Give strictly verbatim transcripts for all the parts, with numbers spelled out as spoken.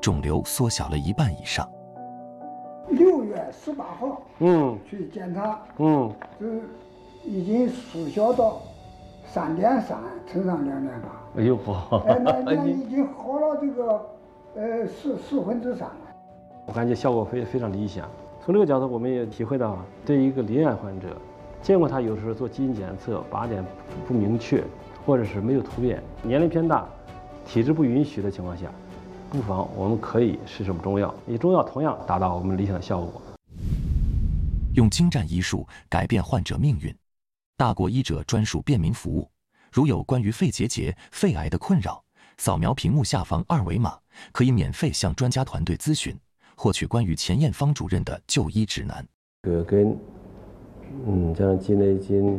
肿瘤缩小了一半以上。 六月十八号， 嗯， 去检查， 嗯， 就是已经缩小到三点三乘上两点八。 哎呦嚯！ 哎，那那已经好了这个呃四四分之三了。 我感觉效果非非常理想。从这个角度，我们也体会到，对于一个罹癌患者，见过他有时候做基因检测靶点不明确，或者是没有突变，年龄偏大，体质不允许的情况下，不妨我们可以试试中药，以中药同样达到我们理想的效果。 用精湛医术改变患者命运，大国医者专属便民服务。如有关于肺结节、肺癌的困扰，扫描屏幕下方二维码，可以免费向专家团队咨询，获取关于钱艳芳主任的就医指南。 葛根，嗯，加上鸡内金。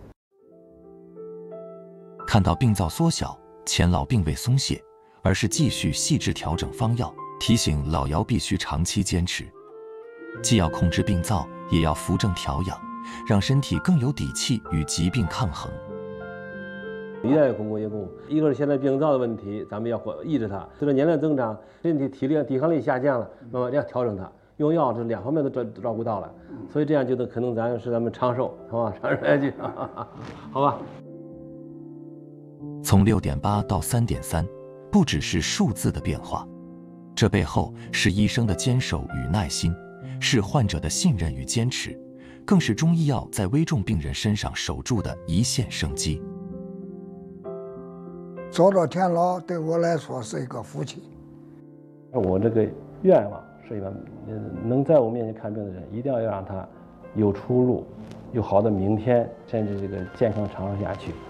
看到病灶缩小，钱老并未松懈，而是继续细致调整方药，提醒老姚必须长期坚持，既要控制病灶，也要扶正调养，让身体更有底气与疾病抗衡。 一代公公也公，一个是现在病灶的问题，咱们要抑制它。随着年龄增长，身体体力抵抗力下降了，慢慢这样调整它。用药这两方面都照照顾到了，所以这样就能可能咱使咱们长寿，好吧，长寿下去，好吧。 从六点八到三点三，不只是数字的变化，这背后是医生的坚守与耐心，是患者的信任与坚持，更是中医药在危重病人身上守住的一线生机。 找到田老对我来说是一个福气。 我这个愿望是一个，能在我面前看病的人，一定要让他有出路，有好的明天，甚至这个健康长寿下去。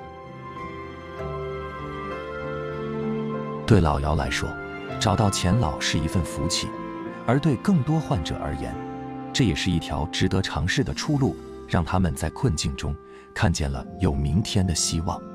对老姚来说，找到钱老是一份福气，而对更多患者而言，这也是一条值得尝试的出路，让他们在困境中看见了有明天的希望。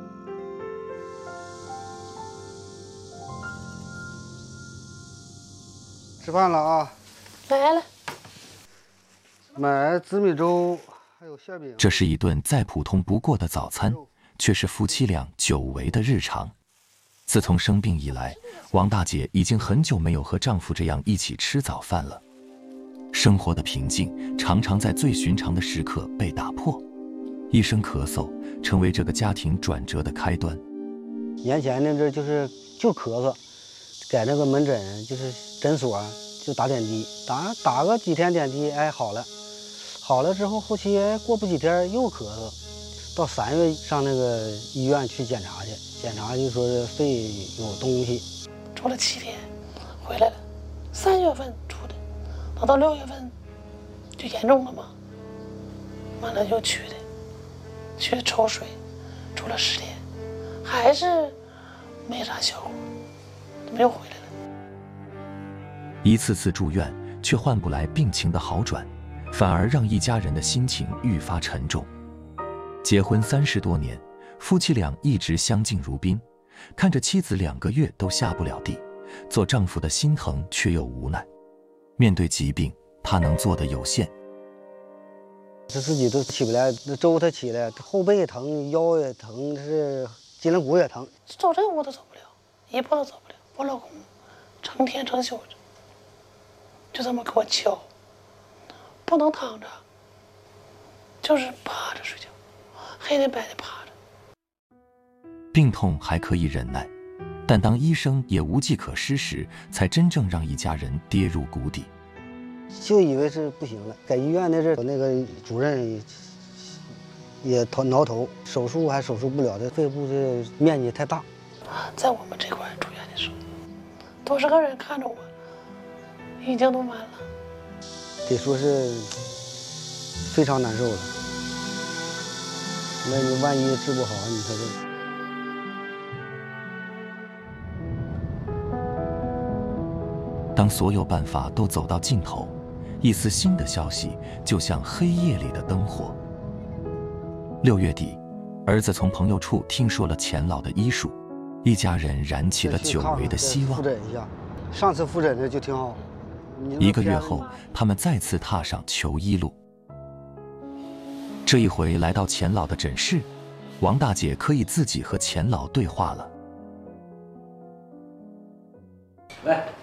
吃饭了啊！ 来了。 买紫米粥，还有馅饼。 这是一顿再普通不过的早餐，却是夫妻俩久违的日常。自从生病以来，王大姐已经很久没有和丈夫这样一起吃早饭了。生活的平静常常在最寻常的时刻被打破，一声咳嗽成为这个家庭转折的开端。 年前那阵就是就咳嗽，在那个门诊就是诊所就打点滴，打打个几天点滴，哎好了，好了之后后期哎过不几天又咳嗽，到三月上那个医院去检查去，检查就说是肺有东西， 住了七天，回来了，三月份出的，等到六月份就严重了嘛，完了就去的，去抽水，住了十天，还是没啥效果，没有回来了。 一次次住院，却换不来病情的好转，反而让一家人的心情愈发沉重。结婚三十多年，夫妻俩一直相敬如宾，看着妻子两个月都下不了地，做丈夫的心疼却又无奈。面对疾病，他能做的有限。 他自己都起不来，那粥他起来，后背也疼，腰也疼，是脊梁骨也疼， 走这步都走不了，一步都走不了。我老公成天成宿的，就这么给我敲，不能躺着，就是趴着睡觉，黑的白的趴着。 病痛还可以忍耐，但当医生也无计可施时，才真正让一家人跌入谷底。 就以为是不行了，在医院那阵儿，那个主任也头挠头，手术还手术不了，这肺部这面积太大。 在我们这块住院的时候，多少个人看着我，已经都完了， 得说是非常难受了。那你万一治不好，你说这。 当所有办法都走到尽头，一丝新的消息就像黑夜里的灯火。六月底，儿子从朋友处听说了钱老的医术，一家人燃起了久违的希望。 复诊一下，上次复诊的就挺好。 一个月后，他们再次踏上求医路。这一回来到钱老的诊室，王大姐可以自己和钱老对话了。 来。